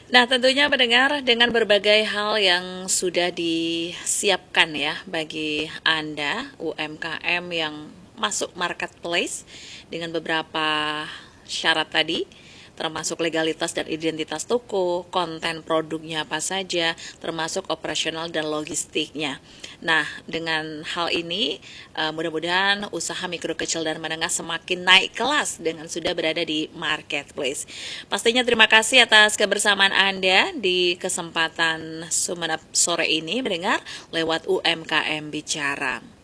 Nah, tentunya mendengar dengan berbagai hal yang sudah disiapkan ya bagi Anda UMKM yang masuk marketplace dengan beberapa syarat tadi, termasuk legalitas dan identitas toko, konten produknya apa saja, termasuk operasional dan logistiknya. Nah, dengan hal ini mudah-mudahan usaha mikro kecil dan menengah semakin naik kelas dengan sudah berada di marketplace. Pastinya terima kasih atas kebersamaan Anda di kesempatan Sumeneb sore ini mendengar lewat UMKM Bicara.